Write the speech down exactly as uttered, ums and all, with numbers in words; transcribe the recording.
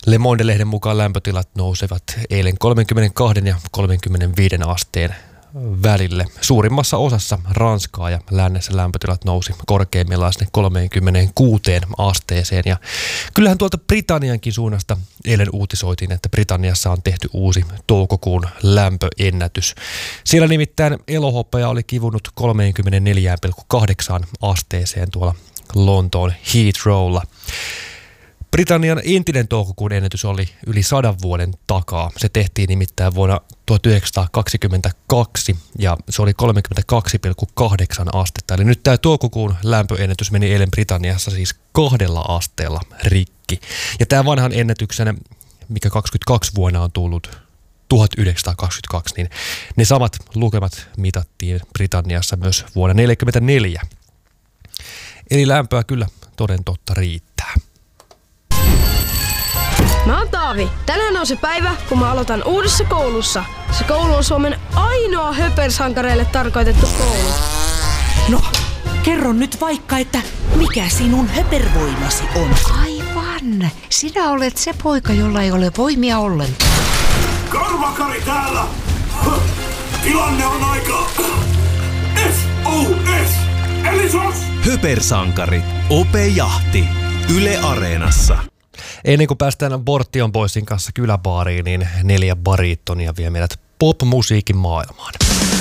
Le Monde-lehden mukaan lämpötilat nousevat eilen kolmekymmentäkaksi ja kolmekymmentäviisi asteen välille. Suurimmassa osassa Ranskaa ja lännessä lämpötilat nousi korkeimmillaan sinne kolmekymmentäkuusi asteeseen. Ja kyllähän tuolta Britanniankin suunnasta eilen uutisoitiin, että Britanniassa on tehty uusi toukokuun lämpöennätys. Siellä nimittäin elohopea oli kivunut kolmekymmentäneljä pilkku kahdeksan asteeseen tuolla Lontoon Heathrowlla. Britannian entinen toukokuun ennätys oli yli sadan vuoden takaa. Se tehtiin nimittäin vuonna tuhatyhdeksänsataakaksikymmentäkaksi ja se oli kolmekymmentäkaksi pilkku kahdeksan astetta. Eli nyt tämä toukokuun lämpöennätys meni eilen Britanniassa siis kahdella asteella rikki. Ja tämä vanhan ennätyksen, mikä kaksikymmentäkaksi vuonna on tullut tuhatyhdeksänsataakaksikymmentäkaksi, niin ne samat lukemat mitattiin Britanniassa myös vuonna tuhatyhdeksänsataaneljäkymmentäneljä. Eli lämpöä kyllä toden totta riittää. Mä oon Taavi. Tänään on se päivä, kun mä aloitan uudessa koulussa. Se koulu on Suomen ainoa höpersankareille tarkoitettu koulu. No, kerro nyt vaikka, että mikä sinun höpervoimasi on? Aivan. Sinä olet se poika, jolla ei ole voimia ollenkaan. Karvakari täällä! Tilanne on aika... S O S! Eli sos! Höpersankari. Ope Jahti. Yle Areenassa. Ennen kuin päästään Bortion Boysin kanssa kyläbaariin, niin neljä bariittonia vie meidät pop-musiikin maailmaan.